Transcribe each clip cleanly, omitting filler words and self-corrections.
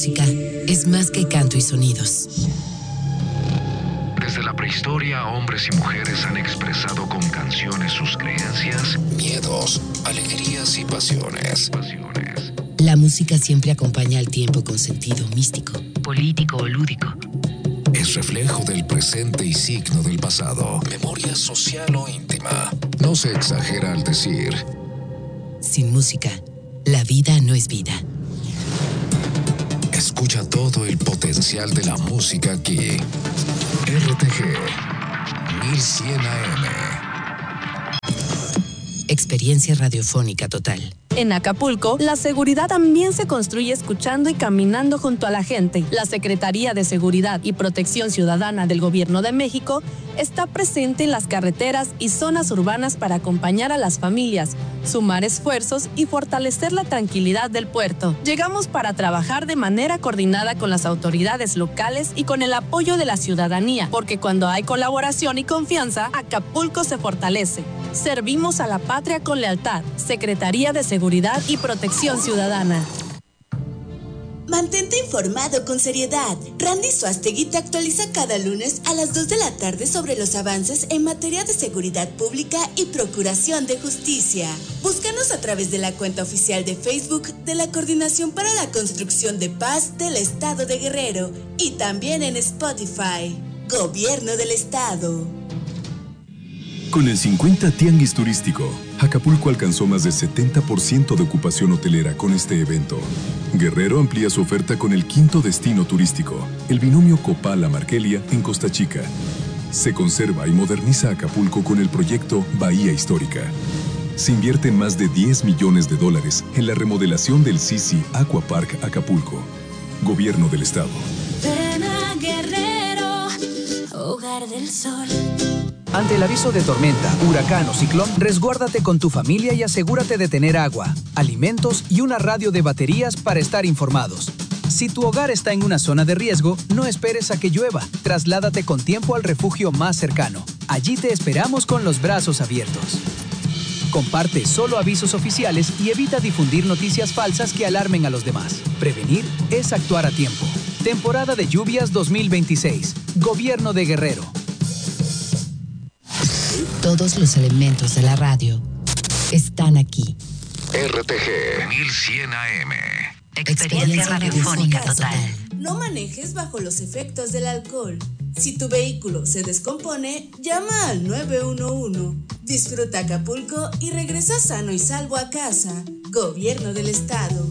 Música es más que canto y sonidos. Desde la prehistoria, hombres y mujeres han expresado con canciones sus creencias, miedos, alegrías y pasiones. La música siempre acompaña al tiempo con sentido místico, político o lúdico. Es reflejo del presente y signo del pasado. Memoria social o íntima. No se exagera al decir: sin música, la vida no es vida. Escucha todo el potencial de la música aquí. RTG 1100 AM. Experiencia radiofónica total. En Acapulco, la seguridad también se construye escuchando y caminando junto a la gente. La Secretaría de Seguridad y Protección Ciudadana del Gobierno de México está presente en las carreteras y zonas urbanas para acompañar a las familias, sumar esfuerzos y fortalecer la tranquilidad del puerto. Llegamos para trabajar de manera coordinada con las autoridades locales y con el apoyo de la ciudadanía, porque cuando hay colaboración y confianza, Acapulco se fortalece. Servimos a la patria con lealtad. Secretaría de Seguridad y Protección Ciudadana. Mantente informado con seriedad. Randy Suastegui te actualiza cada lunes a las 2 de la tarde sobre los avances en materia de seguridad pública y procuración de justicia. Búscanos a través de la cuenta oficial de Facebook de la Coordinación para la Construcción de Paz del Estado de Guerrero y también en Spotify. Gobierno del Estado. Con el 50 Tianguis Turístico, Acapulco alcanzó más de 70% de ocupación hotelera con este evento. Guerrero amplía su oferta con el quinto destino turístico, el binomio Copala-Markelia en Costa Chica. Se conserva y moderniza Acapulco con el proyecto Bahía Histórica. Se invierten más de $10 millones en la remodelación del Sisi Aqua Park Acapulco. Gobierno del Estado. Ven a Guerrero, hogar del sol. Ante el aviso de tormenta, huracán o ciclón, resguárdate con tu familia y asegúrate de tener agua, alimentos y una radio de baterías para estar informados. Si tu hogar está en una zona de riesgo, no esperes a que llueva. Trasládate con tiempo al refugio más cercano. Allí te esperamos con los brazos abiertos. Comparte solo avisos oficiales y evita difundir noticias falsas que alarmen a los demás. Prevenir es actuar a tiempo. Temporada de lluvias 2026. Gobierno de Guerrero. Todos los elementos de la radio están aquí. RTG 1100 AM. Experiencia radiofónica total. No manejes bajo los efectos del alcohol. Si tu vehículo se descompone, llama al 911. Disfruta Acapulco y regresa sano y salvo a casa. Gobierno del Estado.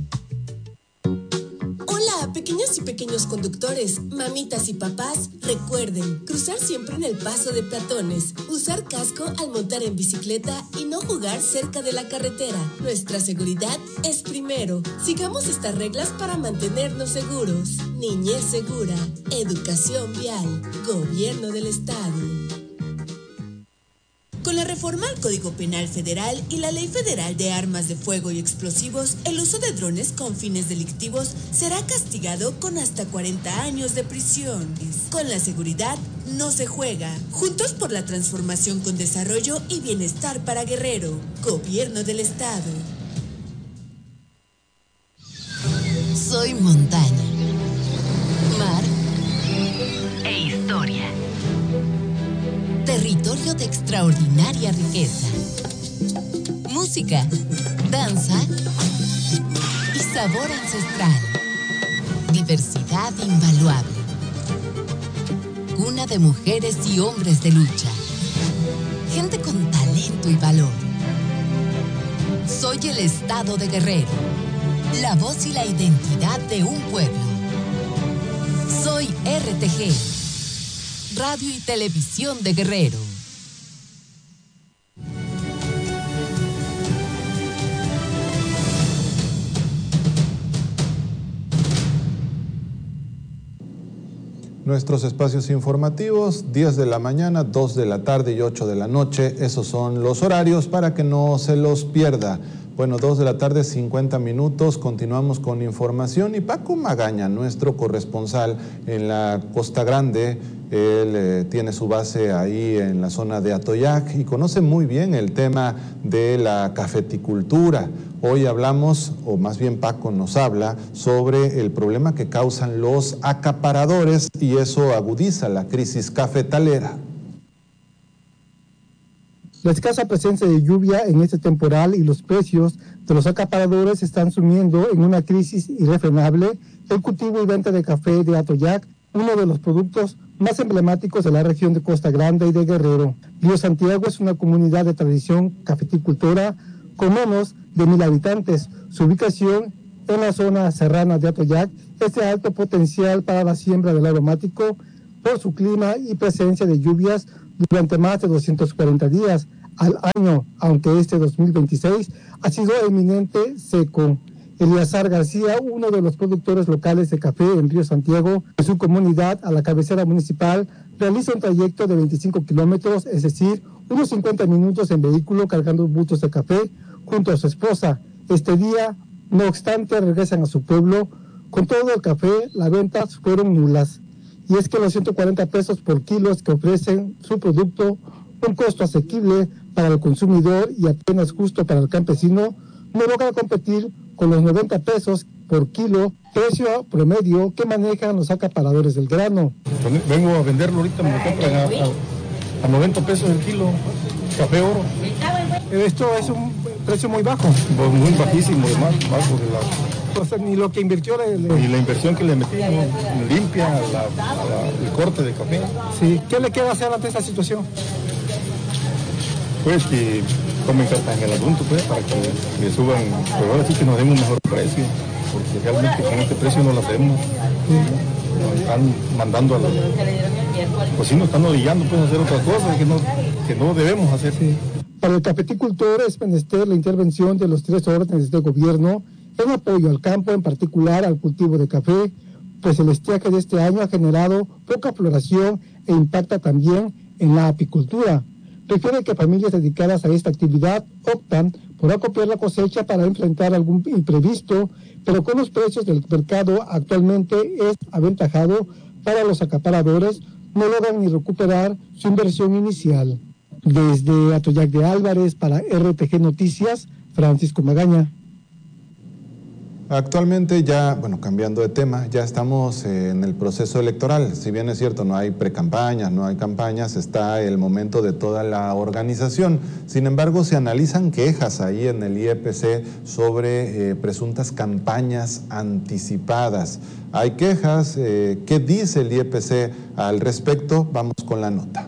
Hola, pequeñas y pequeños conductores, mamitas y papás, recuerden, cruzar siempre en el paso de peatones, usar casco al montar en bicicleta y no jugar cerca de la carretera. Nuestra seguridad es primero. Sigamos estas reglas para mantenernos seguros. Niñez segura, educación vial, Gobierno del Estado. Con la reforma al Código Penal Federal y la Ley Federal de Armas de Fuego y Explosivos, el uso de drones con fines delictivos será castigado con hasta 40 años de prisión. Con la seguridad no se juega. Juntos por la transformación con desarrollo y bienestar para Guerrero. Gobierno del Estado. Soy montaña, mar e historia. Territorio de extraordinaria riqueza. Música, danza y sabor ancestral. Diversidad invaluable. Cuna de mujeres y hombres de lucha. Gente con talento y valor. Soy el Estado de Guerrero. La voz y la identidad de un pueblo. Soy RTG. Radio y Televisión de Guerrero. Nuestros espacios informativos, 10 de la mañana, 2 de la tarde y 8 de la noche. Esos son los horarios para que no se los pierda. Bueno, 2 de la tarde, 50 minutos, continuamos con información y Paco Magaña, nuestro corresponsal en la Costa Grande, él tiene su base ahí en la zona de Atoyac y conoce muy bien el tema de la cafeticultura. Hoy hablamos, o más bien Paco nos habla, sobre el problema que causan los acaparadores y eso agudiza la crisis cafetalera. La escasa presencia de lluvia en este temporal y los precios de los acaparadores están sumiendo en una crisis irrefrenable el cultivo y venta de café de Atoyac, uno de los productos más emblemáticos de la región de Costa Grande y de Guerrero. Río Santiago es una comunidad de tradición cafeticultora con menos de 1,000 habitantes. Su ubicación en la zona serrana de Atoyac es de alto potencial para la siembra del aromático por su clima y presencia de lluvias durante más de 240 días al año, aunque este 2026 ha sido eminente seco. Eleazar García, uno de los productores locales de café en Río Santiago, de su comunidad a la cabecera municipal, realiza un trayecto de 25 kilómetros, es decir, unos 50 minutos en vehículo cargando bultos de café junto a su esposa. Este día, no obstante, regresan a su pueblo. Con todo el café, las ventas fueron nulas. Y es que los 140 pesos por kilo que ofrecen su producto, un costo asequible para el consumidor y apenas justo para el campesino, no logra competir con los 90 pesos por kilo, precio promedio que manejan los acaparadores del grano. Vengo a venderlo ahorita, me lo compran a 90 pesos el kilo, café oro. Esto es un precio muy bajo. Muy bajísimo, más bajo de la... O sea, ni lo que invirtió... Ni la inversión que le metí, limpia, el corte de café. Sí. ¿Qué le queda hacer ante esta situación? Pues que tomen cartas en el asunto, pues, para que le suban, pero ahora sí que nos den un mejor precio, porque realmente con este precio no lo hacemos. Nos están mandando a la... Pues sí, nos están orillando pues, a hacer otras cosas que no debemos hacer. Sí. Para el cafeticultor es menester la intervención de los 3 órdenes de gobierno en apoyo al campo, en particular al cultivo de café, pues el estiaje de este año ha generado poca floración e impacta también en la apicultura. Refiere que familias dedicadas a esta actividad optan por acopiar la cosecha para enfrentar algún imprevisto, pero con los precios del mercado actualmente es aventajado para los acaparadores, no logran ni recuperar su inversión inicial. Desde Atoyac de Álvarez para RTG Noticias, Francisco Magaña. Actualmente ya, cambiando de tema, ya estamos en el proceso electoral. Si bien es cierto, no hay precampañas, no hay campañas, está el momento de toda la organización. Sin embargo, se analizan quejas ahí en el IEPC sobre presuntas campañas anticipadas. Hay quejas. ¿Qué dice el IEPC al respecto? Vamos con la nota.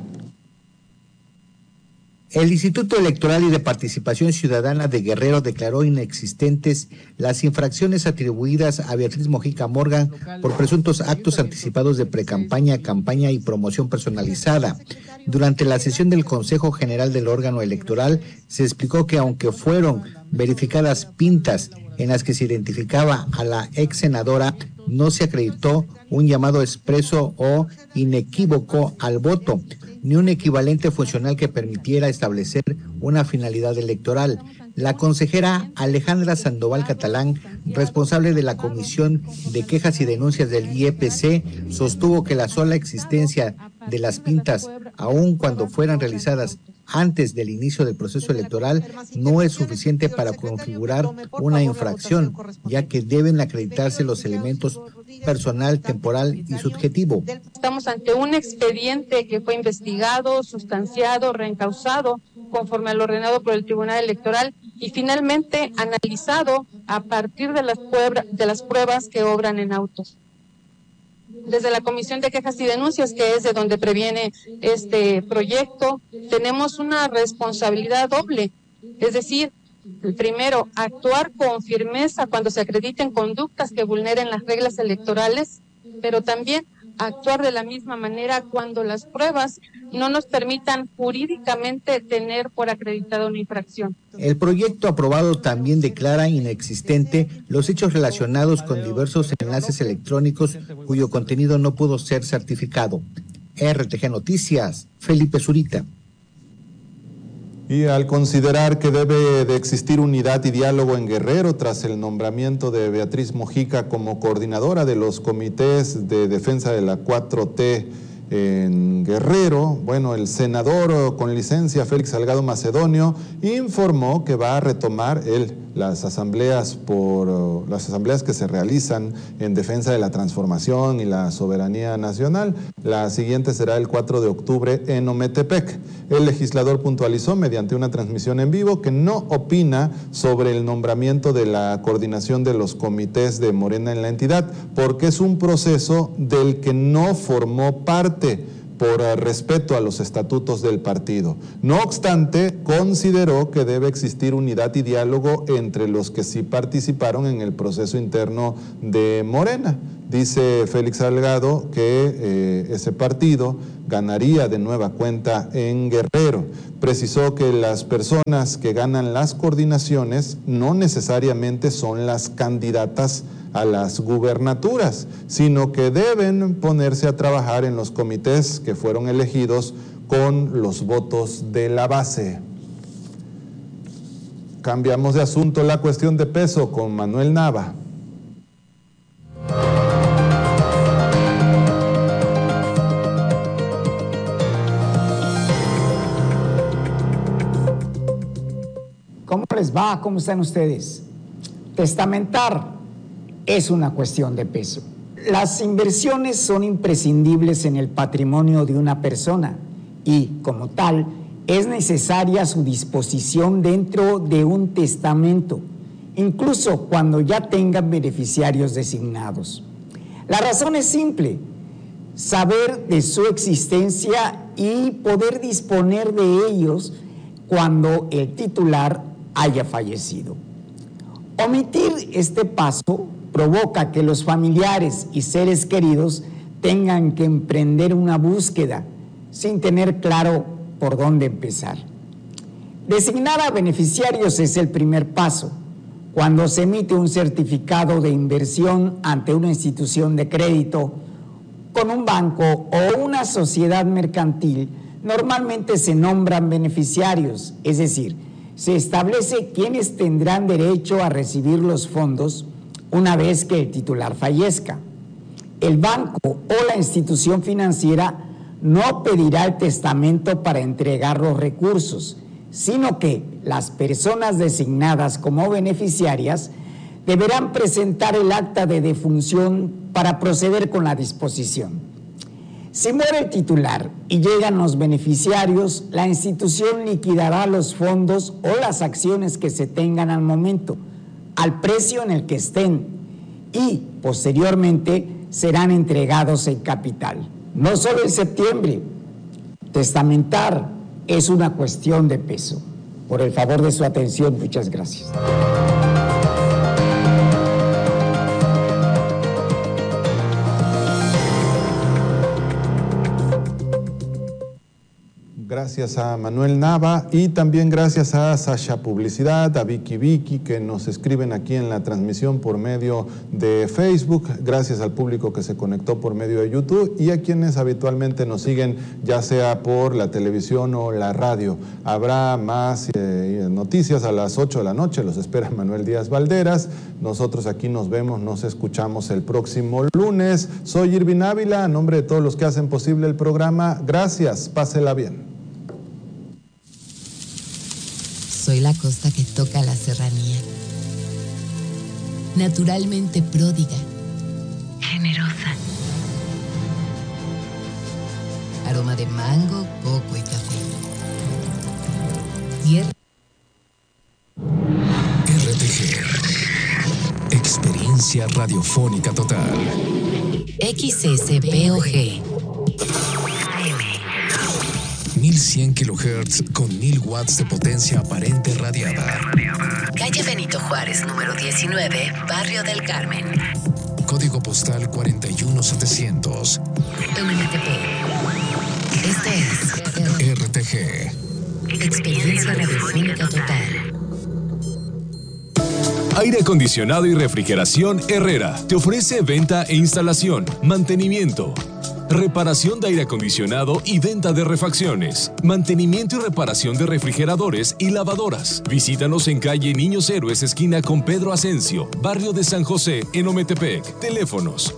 El Instituto Electoral y de Participación Ciudadana de Guerrero declaró inexistentes las infracciones atribuidas a Beatriz Mojica Morgan por presuntos actos anticipados de precampaña, campaña y promoción personalizada. Durante la sesión del Consejo General del órgano electoral se explicó que aunque fueron verificadas pintas en las que se identificaba a la ex senadora, no se acreditó un llamado expreso o inequívoco al voto, ni un equivalente funcional que permitiera establecer una finalidad electoral. La consejera Alejandra Sandoval Catalán, responsable de la Comisión de Quejas y Denuncias del IEPC, sostuvo que la sola existencia de las pintas, aun cuando fueran realizadas antes del inicio del proceso electoral, no es suficiente para configurar una infracción, ya que deben acreditarse los elementos personal, temporal y subjetivo. Estamos ante un expediente que fue investigado, sustanciado, reencausado conforme a lo ordenado por el Tribunal Electoral y finalmente analizado a partir de las pruebas que obran en autos. Desde la Comisión de Quejas y Denuncias, que es de donde previene este proyecto, tenemos una responsabilidad doble, es decir, primero, actuar con firmeza cuando se acrediten conductas que vulneren las reglas electorales, pero también actuar de la misma manera cuando las pruebas no nos permitan jurídicamente tener por acreditada una infracción. El proyecto aprobado también declara inexistente los hechos relacionados con diversos enlaces electrónicos cuyo contenido no pudo ser certificado. RTG Noticias, Felipe Zurita. Y al considerar que debe de existir unidad y diálogo en Guerrero tras el nombramiento de Beatriz Mojica como coordinadora de los comités de defensa de la 4T en Guerrero, el senador con licencia Félix Salgado Macedonio informó que va a retomar el las asambleas que se realizan en defensa de la transformación y la soberanía nacional. La siguiente será el 4 de octubre en Ometepec. El legislador puntualizó mediante una transmisión en vivo que no opina sobre el nombramiento de la coordinación de los comités de Morena en la entidad, porque es un proceso del que no formó parte por respeto a los estatutos del partido. No obstante, consideró que debe existir unidad y diálogo entre los que sí participaron en el proceso interno de Morena. Dice Félix Salgado que ese partido ganaría de nueva cuenta en Guerrero. Precisó que las personas que ganan las coordinaciones no necesariamente son las candidatas a las gubernaturas, sino que deben ponerse a trabajar en los comités que fueron elegidos con los votos de la base. Cambiamos de asunto, la cuestión de peso con Manuel Nava. ¿Cómo les va? ¿Cómo están ustedes? Testamentar es una cuestión de peso. Las inversiones son imprescindibles en el patrimonio de una persona y, como tal, es necesaria su disposición dentro de un testamento, incluso cuando ya tengan beneficiarios designados. La razón es simple: saber de su existencia y poder disponer de ellos cuando el titular haya fallecido. Omitir este paso provoca que los familiares y seres queridos tengan que emprender una búsqueda sin tener claro por dónde empezar. Designar a beneficiarios es el primer paso. Cuando se emite un certificado de inversión ante una institución de crédito, con un banco o una sociedad mercantil, normalmente se nombran beneficiarios, es decir, se establece quiénes tendrán derecho a recibir los fondos una vez que el titular fallezca. El banco o la institución financiera no pedirá el testamento para entregar los recursos, sino que las personas designadas como beneficiarias deberán presentar el acta de defunción para proceder con la disposición. Si muere el titular y llegan los beneficiarios, la institución liquidará los fondos o las acciones que se tengan al momento, al precio en el que estén, y posteriormente serán entregados en capital. No solo en septiembre, testamentar es una cuestión de peso. Por el favor de su atención, muchas gracias. Gracias a Manuel Nava y también gracias a Sasha Publicidad, a Vicky que nos escriben aquí en la transmisión por medio de Facebook, gracias al público que se conectó por medio de YouTube y a quienes habitualmente nos siguen ya sea por la televisión o la radio. Habrá más noticias a las 8 de la noche, los espera Manuel Díaz Valderas. Nosotros aquí nos vemos, nos escuchamos el próximo lunes. Soy Irvin Ávila, a nombre de todos los que hacen posible el programa, gracias, pásela bien. Soy la costa que toca la serranía, naturalmente pródiga, generosa. Aroma de mango, coco y café. Tierra. RTG. Experiencia radiofónica total. XSPOG. 1100 kHz con 1000 watts de potencia aparente radiada. Calle Benito Juárez, número 19, Barrio del Carmen. Código postal 41700. Esto es RTG. Experiencia radiofónica total. Aire acondicionado y refrigeración Herrera te ofrece venta e instalación, mantenimiento, reparación de aire acondicionado y venta de refacciones, mantenimiento y reparación de refrigeradores y lavadoras. Visítanos en calle Niños Héroes, esquina con Pedro Asensio, barrio de San José, en Ometepec. Teléfonos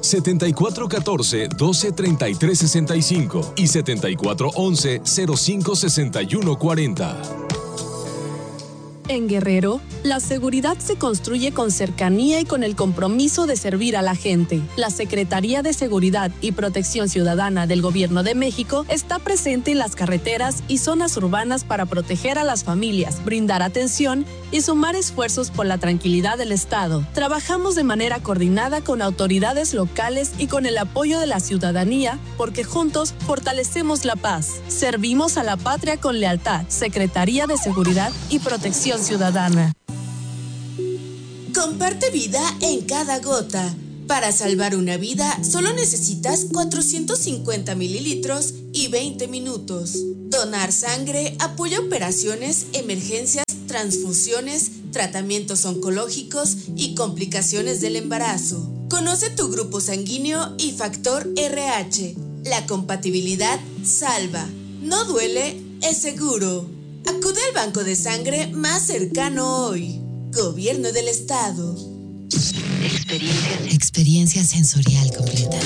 7414-123365 y 7411-056140. En Guerrero, la seguridad se construye con cercanía y con el compromiso de servir a la gente. La Secretaría de Seguridad y Protección Ciudadana del Gobierno de México está presente en las carreteras y zonas urbanas para proteger a las familias, brindar atención y sumar esfuerzos por la tranquilidad del Estado. Trabajamos de manera coordinada con autoridades locales y con el apoyo de la ciudadanía, porque juntos fortalecemos la paz. Servimos a la patria con lealtad. Secretaría de Seguridad y Protección Ciudadana. Comparte vida en cada gota. Para salvar una vida, solo necesitas 450 mililitros y 20 minutos. Donar sangre apoya operaciones, emergencias, transfusiones, tratamientos oncológicos y complicaciones del embarazo. Conoce tu grupo sanguíneo y factor RH. La compatibilidad salva. No duele, es seguro. Acude al banco de sangre más cercano hoy. Gobierno del Estado. Experiencia sensorial completa.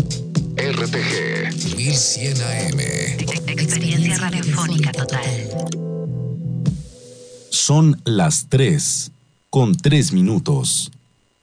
RTG 1100 AM. Experiencia radiofónica total. Son las 3:03.